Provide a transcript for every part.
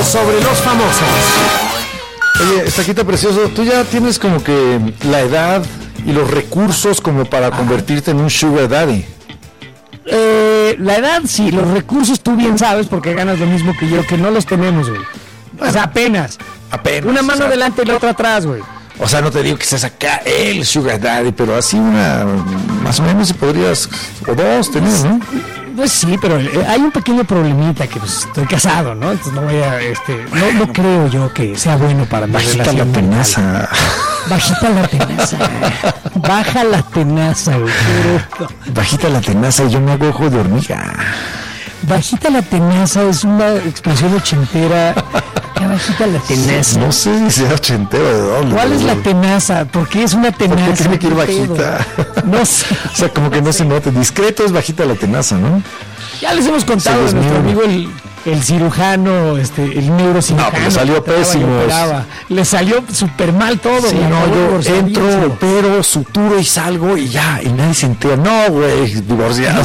sobre los famosos. Oye, Estaquita precioso, tú ya tienes como que la edad y los recursos como para convertirte en un sugar daddy. La edad sí, los recursos tú bien sabes porque ganas lo mismo que yo, que no los tenemos, güey. O sea, apenas. Una mano delante y la otra atrás, güey. O sea, no te digo que seas acá el sugar daddy, pero así una, más o menos si podrías, o dos tener, ¿no? Pues sí, pero hay un pequeño problemita que pues estoy casado, ¿no? Entonces no voy a, no creo yo que sea bueno para mi Bajita relación. la tenaza. Bajita la tenaza. Baja la tenaza, güey. Bajita la tenaza y yo me hago ojo de hormiga. Bajita la tenaza es una expresión ochentera. ¿Qué bajita la tenaza? No sé si sea ochentero de dónde. ¿Cuál es la tenaza? ¿Por qué es una tenaza? ¿Por qué tiene que ir bajita? No sé. O sea, como que no se note. Discreto es bajita la tenaza, ¿no? Ya les hemos contado de nuestro amigo el cirujano, el neurocirujano. No, pero le salió pésimo. Le salió súper mal todo. Sí, no, yo entro, opero, suturo y salgo y ya, y nadie se entera. No, güey, divorciado.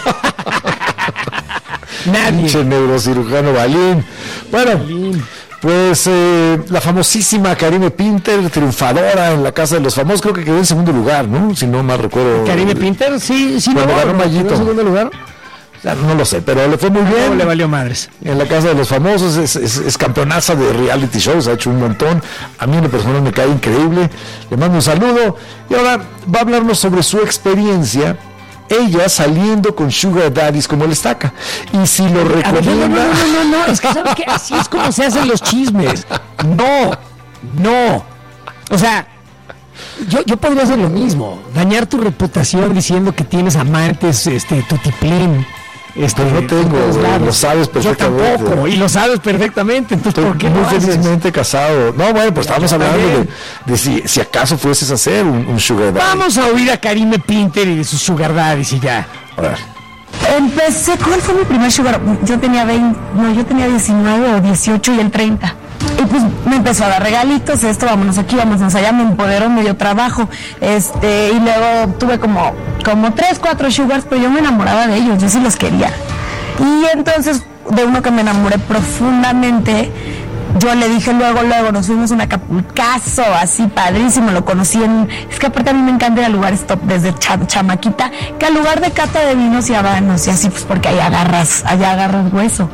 Nadie. Pinche neurocirujano Balín. Bueno, pues la famosísima Karime Pinter, triunfadora en la Casa de los Famosos, creo que quedó en segundo lugar, ¿no? Si no mal recuerdo. Karime Pinter, sí, bueno, no, ganó Mayito. ¿En segundo lugar? No lo sé, pero le fue muy bien. No, le valió madres. En la Casa de los Famosos es campeonaza de reality shows, ha hecho un montón. A mí en lo personal me cae increíble. Le mando un saludo. Y ahora va a hablarnos sobre su experiencia, ella saliendo con sugar daddies como el Estaca. Y si lo recomienda... No, es que ¿sabes qué? Así es como se hacen los chismes. No. O sea... Yo podría hacer lo mismo, dañar tu reputación diciendo que tienes amantes, tutiplín. Pero no tengo, lo sabes perfectamente. Yo tampoco, y lo sabes perfectamente, entonces ¿por qué no muy felizmente casado? No, bueno, pues estábamos hablando de si acaso fueses a hacer un sugar daddy. Vamos a oír a Karime Pinter y de sus sugar daddies y ya. A ver. Empecé, ¿cuál fue mi primer sugar? Yo tenía 19 o 18 y él 30. Y pues me empezó a dar regalitos, vámonos aquí, vámonos allá, me empoderó, me dio trabajo, y luego tuve como 3, 4 sugars, pero yo me enamoraba de ellos, yo sí los quería. Y entonces, de uno que me enamoré profundamente, yo le dije luego, nos fuimos a un Acapulcazo, así padrísimo, lo conocí es que aparte a mí me encanta ir a lugares top desde chamaquita, que al lugar de cata de vinos y habanos, y así pues porque allá agarras hueso.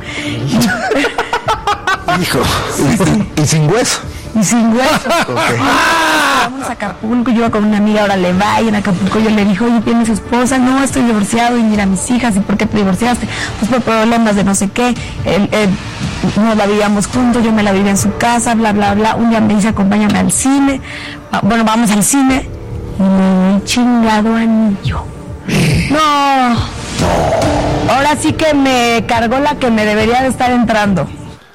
Hijo, y sin hueso. Y sin hueso. Okay. Vamos a Acapulco, yo iba con una amiga, ahora le va, y en Acapulco yo le dije, oye, ¿tienes esposa? No, estoy divorciado, y mira a mis hijas, ¿y por qué te divorciaste? Pues por problemas de no sé qué, no la vivíamos juntos, yo me la vivía en su casa, bla, bla, bla. Un día me dice, acompáñame al cine, bueno, vamos al cine, y me dio un chingado anillo. No. Ahora sí que me cargó la que me debería de estar entrando.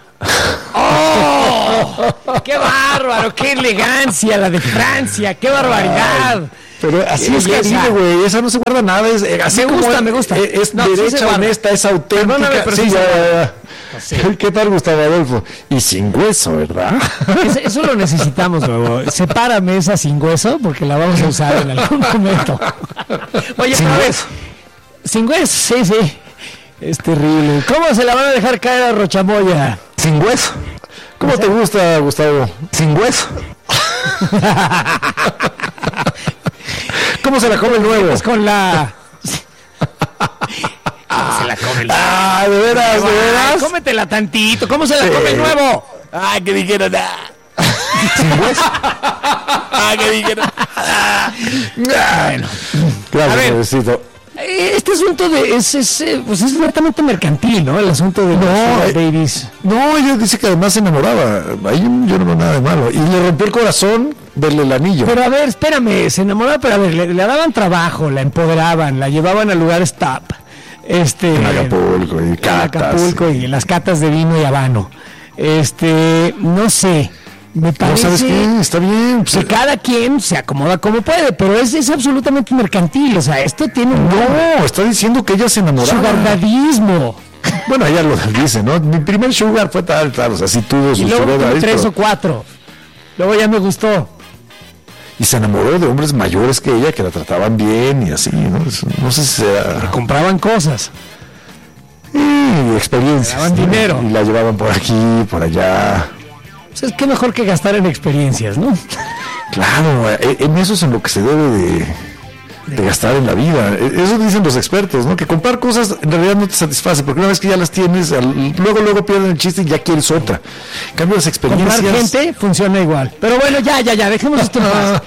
¡Oh! ¡Qué bárbaro! ¡Qué elegancia! La de Francia, ¡qué barbaridad! Pero así es Karime, güey, esa no se guarda nada. Me gusta. Es no, derecha, sí honesta, es auténtica. Perdóname, pero sí, ya. Sí. ¿Qué tal, Gustavo Adolfo? Y sin hueso, ¿verdad? Eso lo necesitamos, luego. Sepárame esa sin hueso porque la vamos a usar en algún momento. Oye, sin hueso. Sin hueso, sí. Es terrible. ¿Cómo se la van a dejar caer a Rochamoya? Sin hueso. ¿Cómo te gusta, Gustavo? Sin hueso. ¿Cómo se la come el nuevo? Es con la... ¿Cómo se la come el nuevo? Ah, ¿de veras? Cómetela tantito. ¿Cómo se la come el nuevo? Ah, que dijeron... Sin hueso. Que dijeron... Bueno. Gracias, Pobrecito. Este asunto pues es netamente mercantil, ¿no? El asunto de los babies. No, ella dice que además se enamoraba. Ahí yo no veo nada de malo. Y le rompió el corazón verle el anillo. Pero a ver, espérame, se enamoraba, pero a ver, le daban trabajo, la empoderaban, la llevaban a lugares top. En Acapulco y catas. En Acapulco y en las catas de vino y habano. No sé. Me parece, ¿sabes qué? Está bien. Pues, cada quien se acomoda como puede, pero es absolutamente mercantil. O sea, esto tiene un... No, está diciendo que ella se enamoraba. Sugardadismo. Bueno, ella lo dice, ¿no? Mi primer sugar fue tal, o sea, sí tuvo sus y luego sugar daddies, 3 o 4. Luego ya me gustó. Y se enamoró de hombres mayores que ella, que la trataban bien y así, ¿no? No sé si sea... Le compraban cosas. Y experiencias. Le daban dinero. Y la llevaban por aquí, por allá. Pues es que mejor que gastar en experiencias, ¿no? Claro, en eso es en lo que se debe de gastar en la vida. Eso dicen los expertos, ¿no? Que comprar cosas en realidad no te satisface, porque una vez que ya las tienes, luego pierden el chiste y ya quieres otra. En cambio, las experiencias... Comprar gente funciona igual. Pero bueno, ya, dejemos esto en paz.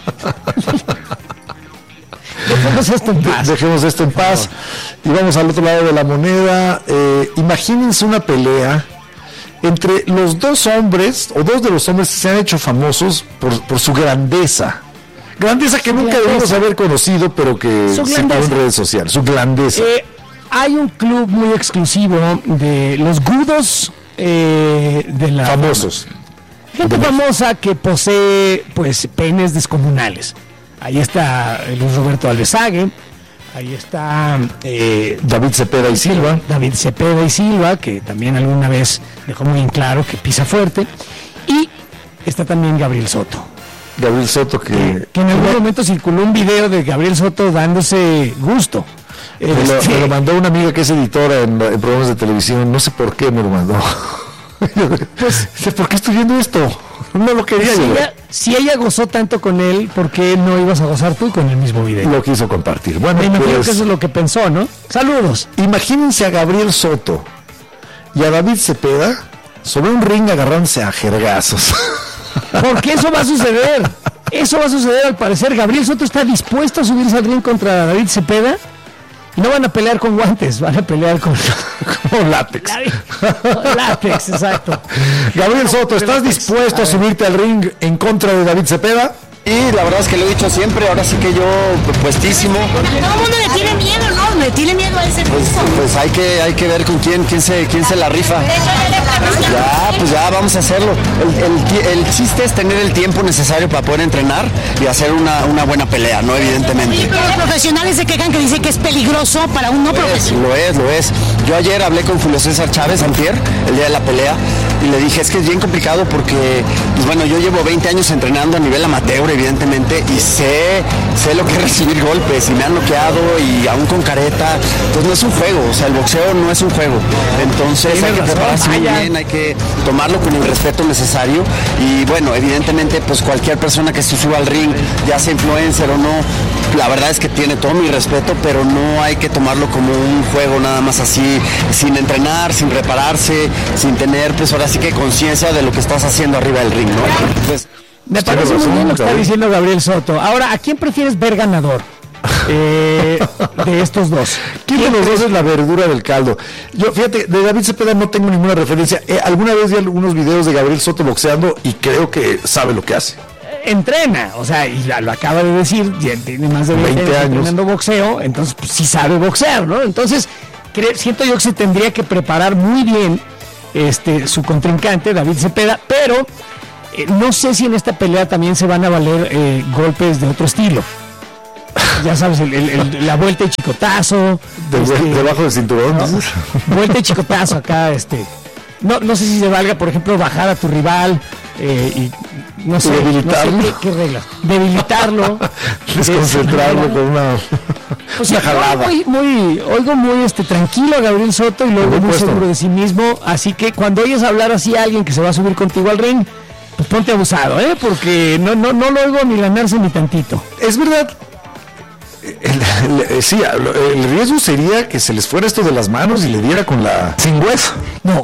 Dejemos esto en paz. Y vamos al otro lado de la moneda. Imagínense una pelea entre los dos hombres, o dos de los hombres que se han hecho famosos por su grandeza. Grandeza que nunca debimos haber conocido, pero que se paró en redes sociales. Su grandeza. Hay un club muy exclusivo de los gudos de la... Famosos. Gente famosa que posee, pues, penes descomunales. Ahí está Luis Roberto Alvesague. Ahí está David Cepeda y Silva. David Cepeda y Silva, que también alguna vez dejó muy en claro que pisa fuerte. Y está también Gabriel Soto. Gabriel Soto que en algún momento circuló un video de Gabriel Soto dándose gusto. Me lo mandó una amiga que es editora en programas de televisión. No sé por qué me lo mandó. Pues, ¿por qué estoy viendo esto? No lo quería yo. Si ella gozó tanto con él, ¿por qué no ibas a gozar tú con el mismo video? Lo quiso compartir. Bueno, me imagino que eso es lo que pensó, ¿no? Saludos. Imagínense a Gabriel Soto y a David Cepeda sobre un ring agarrándose a jergazos. Porque eso va a suceder. Eso va a suceder al parecer. Gabriel Soto está dispuesto a subirse al ring contra David Cepeda. Y no van a pelear con guantes, van a pelear con látex. Látex, exacto. Gabriel Soto, ¿estás dispuesto a subirte al ring en contra de David Cepeda? Y la verdad es que lo he dicho siempre, ahora sí que yo puestísimo. Todo el mundo le tiene miedo, ¿no? Le tiene miedo a ese piso. Pues hay que ver con quién se la rifa. Ya vamos a hacerlo. El chiste es tener el tiempo necesario para poder entrenar y hacer una buena pelea, ¿no? Evidentemente. Los profesionales se quejan que dicen que es peligroso para un no profesional. Lo es. Yo ayer hablé con Julio César Chávez, antier, el día de la pelea, y le dije, es que es bien complicado porque, pues bueno, yo llevo 20 años entrenando a nivel amateur, evidentemente, y sé lo que es recibir golpes, y me han noqueado, y aún con careta. Entonces no es un juego, o sea, el boxeo no es un juego. Entonces hay que prepararse muy bien, hay que tomarlo con el respeto necesario, y bueno, evidentemente, pues cualquier persona que se suba al ring, ya sea influencer o no, la verdad es que tiene todo mi respeto, pero no hay que tomarlo como un juego nada más así, sin entrenar, sin prepararse, sin tener, pues ahora sí que conciencia de lo que estás haciendo arriba del ring, ¿no? Pues, me parece muy bien lo que está diciendo Gabriel Soto. Ahora, ¿a quién prefieres ver ganador? De estos dos. ¿Quién de los dos es la verdura del caldo? Yo, fíjate, de David Cepeda no tengo ninguna referencia. Alguna vez vi algunos videos de Gabriel Soto boxeando y creo que sabe lo que hace. Entrena, o sea, y lo acaba de decir, ya tiene más de 20 años entrenando boxeo, entonces pues, sí sabe boxear, ¿no? Entonces, siento yo que se tendría que preparar muy bien su contrincante, David Cepeda, pero no sé si en esta pelea también se van a valer golpes de otro estilo. Ya sabes, la vuelta y chicotazo. Debajo del cinturón. ¿No? Vuelta y chicotazo acá, No sé si se valga, por ejemplo, bajar a tu rival y no sé, debilitarlo. No sé qué reglas. Debilitarlo. Desconcentrarlo con una jalada. Oigo muy tranquilo a Gabriel Soto y luego muy seguro de sí mismo. Así que cuando oyes hablar así a alguien que se va a subir contigo al ring, pues ponte abusado, porque no lo oigo ni lamerse ni tantito. Es verdad. El riesgo sería que se les fuera esto de las manos y le diera con la sin hueso. No.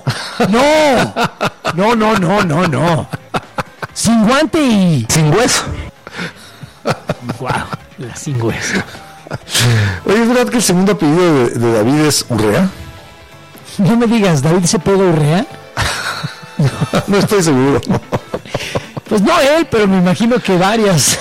Sin guante y sin hueso. Wow, la sin hueso. Oye, ¿es verdad que el segundo apellido de David es Urrea? No me digas, ¿David Cepeda Urrea? No estoy seguro. Pues no él, pero me imagino que varias.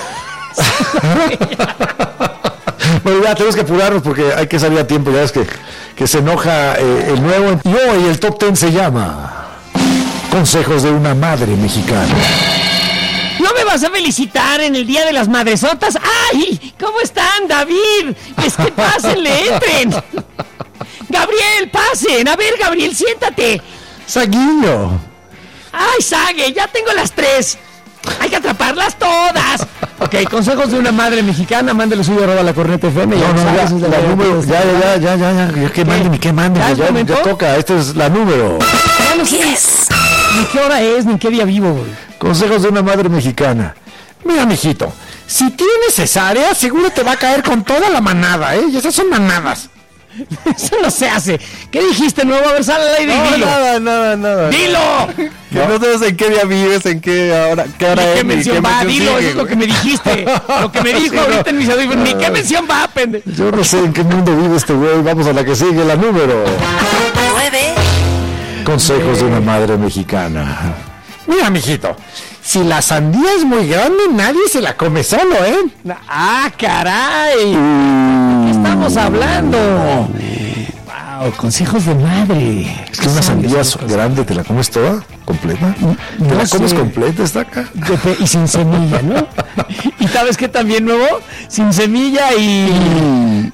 Bueno, ya tenemos que apurarnos porque hay que salir a tiempo. Ya es que se enoja el nuevo. Y hoy el top 10 se llama Consejos de una madre mexicana. ¿No me vas a felicitar en el Día de las Madresotas? ¡Ay! ¿Cómo están, David? Es que pásenle, entren. Gabriel, pasen. A ver, Gabriel, siéntate. Saguinho. ¡Ay, Sague! Ya tengo las 3. Hay que atraparlas todas. Ok, consejos de una madre mexicana, mándele suyo @la corneta FM. No, la número, ya, que mande ni qué mande, ya toca, esta es la número. Ya no sé ni qué hora es, ni qué día vivo, güey. Consejos de una madre mexicana. Mira, mijito, si tienes cesárea, seguro te va a caer con toda la manada, y esas son manadas. Eso no se hace. ¿Qué dijiste nuevo? A ver, sale al aire y dilo. Nada. ¡Dilo! Que no sabes en qué día vives, en qué hora, qué hora ¿Qué es, mención va? Dilo, eso es lo que me dijiste. Lo que me dijo ahorita en mis audífonos. Ni qué mención va, pendejo. Yo no sé en qué mundo vive este güey. Vamos a la que sigue, la número 9. Consejos de una madre mexicana. Mira, mijito, si la sandía es muy grande, nadie se la come solo, ¡Ah, caray! ¿Qué estamos hablando? ¡Wow! Consejos de madre. Es que una sandía grande, ¿te la comes toda? ¿Completa? ¿Te la comes completa? ¿Está acá? Y sin semilla, ¿no? ¿Y sabes qué también nuevo? Sin semilla y...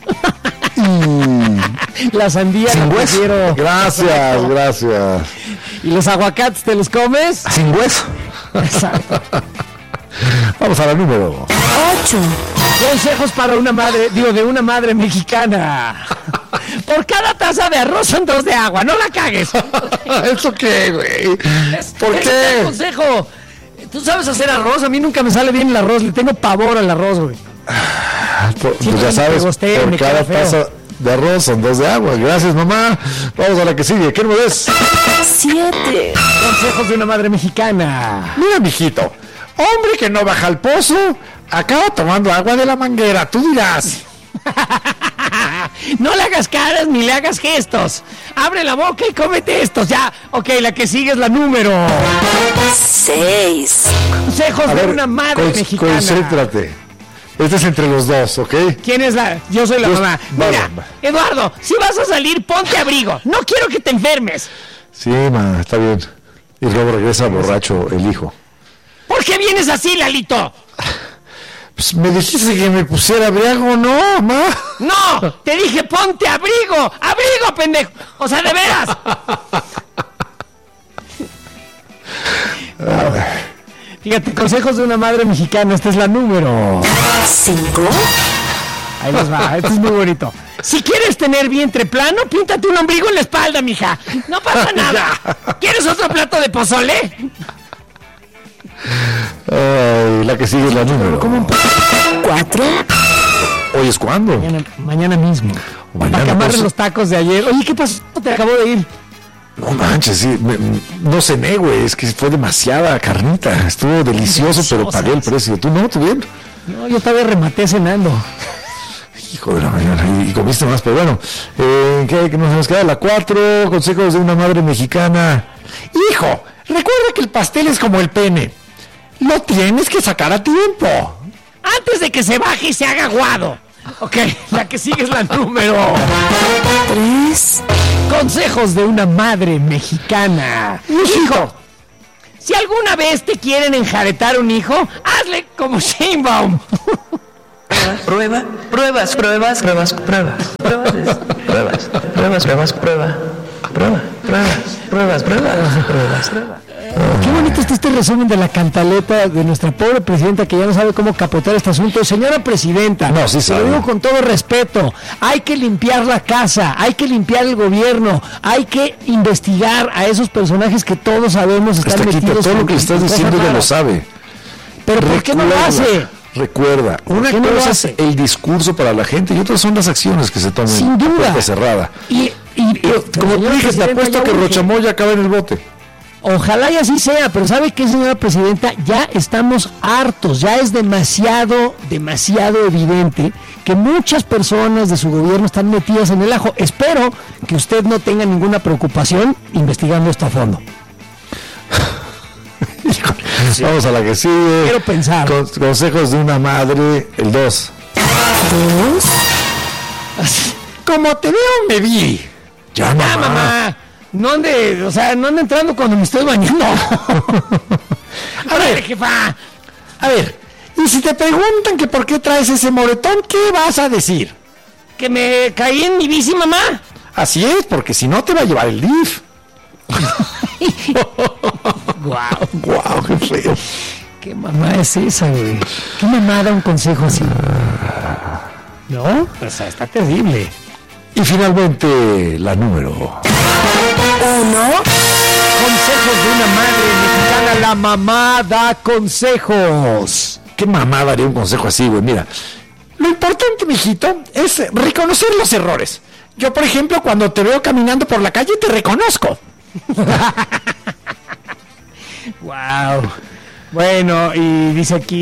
La sandía sin la hueso. prefiero. Gracias. ¿Y los aguacates te los comes? Sin hueso. Exacto. Vamos a la número 8. Consejos para una madre, de una madre mexicana. Por cada taza de arroz son 2 de agua, no la cagues. ¿Eso qué, güey? ¿Por Ese qué? es el consejo. ¿Tú sabes hacer arroz? A mí nunca me sale bien el arroz, le tengo pavor al arroz, güey. Pues ya sabes, por cada taza de arroz son 2 de agua. Gracias, mamá. Vamos a la que sigue. ¿Qué número es? 7. Consejos de una madre mexicana. Mira, mijito, hombre que no baja al pozo, acaba tomando agua de la manguera. Tú dirás. No le hagas caras ni le hagas gestos. Abre la boca y cómete estos. Ya, ok, la que sigue es la número 6. Consejos de una madre mexicana. Concéntrate. Este es entre los dos, ¿ok? ¿Quién es la? Yo soy la mamá. Mira, va. Eduardo, si vas a salir, ponte abrigo. No quiero que te enfermes. Sí, ma, está bien. Y luego regresa borracho el hijo. ¿Por qué vienes así, Lalito? Pues me dijiste que me pusiera abrigo, ¿no, ma? No, te dije ponte abrigo. Abrigo, pendejo. O sea, de veras. Fíjate, consejos de una madre mexicana. Esta es la número 5. Ahí les va, este es muy bonito. Si quieres tener vientre plano, píntate un ombligo en la espalda, mija. No pasa nada. ¿Quieres otro plato de pozole? Ay, la que sigue es la número 4. ¿Hoy es cuándo? Mañana mismo. Mañana, Para que amarren pues. los tacos de ayer. Oye, ¿qué pasó? Te acabo de ir. No manches, sí, no cené, güey, es que fue demasiada carnita, estuvo delicioso, pero pagué el precio. ¿Tú no? ¿Tú bien? No, yo todavía rematé cenando. Hijo de la mañana, y comiste más, pero bueno, ¿qué nos queda? La 4, consejos de una madre mexicana. Hijo, recuerda que el pastel es como el pene, lo tienes que sacar a tiempo. Antes de que se baje y se haga aguado. Ok, la que sigue es la número 3. Consejos de una madre mexicana. Hijo, si alguna vez te quieren enjaretar un hijo, hazle como Sheinbaum. Pruebas. Qué bonito está este resumen de la cantaleta de nuestra pobre presidenta que ya no sabe cómo capotar este asunto. Señora presidenta, No, sí se lo sabe. digo con todo respeto, hay que limpiar la casa, hay que limpiar el gobierno, hay que investigar a esos personajes que todos sabemos están Hasta aquí, pero metidos todo lo en que le estás cosas diciendo ya lo raras. sabe. Pero ¿por qué no lo Recuerda, hace? Recuerda, una qué no lo cosa hace? es el discurso para la gente y otras son las acciones que se toman Sin a duda. puerta cerrada. Pero, Como tú señora dije, te presidenta, apuesto ya que urge. Rochamoya acaba en el bote. Ojalá y así sea, pero ¿sabe qué, señora presidenta? Ya estamos hartos, ya es demasiado evidente que muchas personas de su gobierno están metidas en el ajo. Espero que usted no tenga ninguna preocupación investigando esto a fondo. Vamos a la que sigue. Quiero pensar. Consejos de una madre, el 2. Como te veo, me vi. Ya, Ah, mamá, no ande entrando cuando me estoy bañando. A ver, jefa. A ver, y si te preguntan que por qué traes ese moretón, ¿qué vas a decir? Que me caí en mi bici, mamá. Así es, porque si no te va a llevar el DIF. Guau, Guau, qué feo. qué ¿Qué mamá es esa, güey? ¿Qué mamá da un consejo así? ¿No? O sea, está terrible. Y finalmente, la número 1. Consejos de una madre mexicana. La mamá da consejos. ¿Qué mamá daría un consejo así, güey? Mira, lo importante, mijito, es reconocer los errores. Yo, por ejemplo, cuando te veo caminando por la calle, te reconozco. Wow. Bueno, y dice aquí